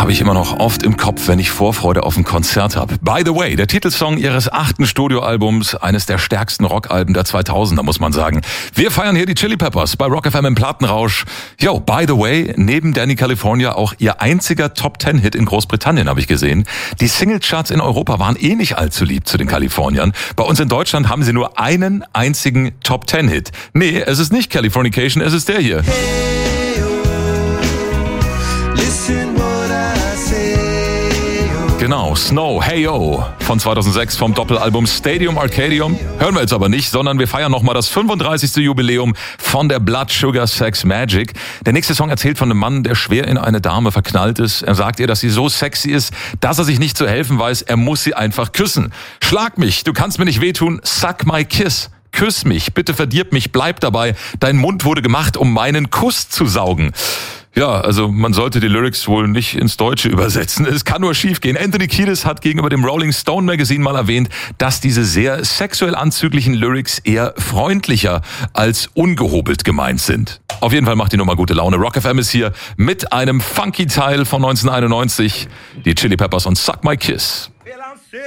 habe ich immer noch oft im Kopf, wenn ich Vorfreude auf ein Konzert habe. By the way, der Titelsong ihres 8. Studioalbums, eines der stärksten Rockalben der 2000er, muss man sagen. Wir feiern hier die Chili Peppers bei Rock FM im Plattenrausch. Yo, by the way, neben Danny California auch ihr einziger Top-10-Hit in Großbritannien, habe ich gesehen. Die Singlecharts in Europa waren eh nicht allzu lieb zu den Kaliforniern. Bei uns in Deutschland haben sie nur einen einzigen Top-10-Hit. Nee, es ist nicht Californication, es ist der hier. Genau, Snow, Hey Yo von 2006 vom Doppelalbum Stadium Arcadium. Hören wir jetzt aber nicht, sondern wir feiern nochmal das 35. Jubiläum von der Blood Sugar Sex Magik. Der nächste Song erzählt von einem Mann, der schwer in eine Dame verknallt ist. Er sagt ihr, dass sie so sexy ist, dass er sich nicht zu helfen weiß. Er muss sie einfach küssen. Schlag mich, du kannst mir nicht wehtun, suck my kiss. Küss mich, bitte verdirb mich, bleib dabei. Dein Mund wurde gemacht, um meinen Kuss zu saugen. Ja, also man sollte die Lyrics wohl nicht ins Deutsche übersetzen. Es kann nur schief gehen. Anthony Kiedis hat gegenüber dem Rolling Stone Magazine mal erwähnt, dass diese sehr sexuell anzüglichen Lyrics eher freundlicher als ungehobelt gemeint sind. Auf jeden Fall macht die Nummer gute Laune. Rock FM ist hier mit einem funky Teil von 1991. Die Chili Peppers und Suck My Kiss.